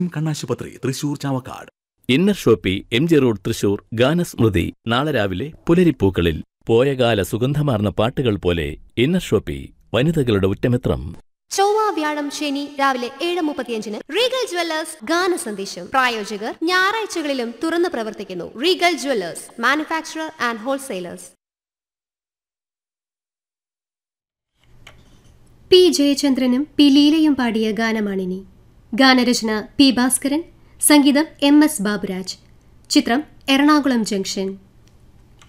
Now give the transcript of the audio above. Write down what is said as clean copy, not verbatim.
കണ്ണാശുപത്രി Thrissur Chavakkad. Inner Shopee MG road Thrissur. ഗാനസ്മൃതി നാളെ രാവിലെ പുലരിപ്പൂക്കളിൽ. പോയകാല സുഗന്ധമാർന്ന പാട്ടുകൾ പോലെ ഇന്നർ ഷോപ്പി വനിതകളുടെ ഉറ്റമിത്രം. ചൊവ്വ വ്യാഴം ശനി രാവിലെ 7:35 റീഗൽ ജ്വല്ലേഴ്സ് ഗാന സന്ദേശം. പ്രായോജകർ ഞായറാഴ്ചകളിലും തുറന്നു പ്രവർത്തിക്കുന്നു. Regal Jewellers, manufacturer and wholesalers. P ജയചന്ദ്രനും P ലീലയും പാടിയ ഗാനമാണിനി. ഗാനരചന പി ഭാസ്കരൻ, സംഗീതം MS ബാബുരാജ്. ചിത്രം എറണാകുളം ജംഗ്ഷൻ.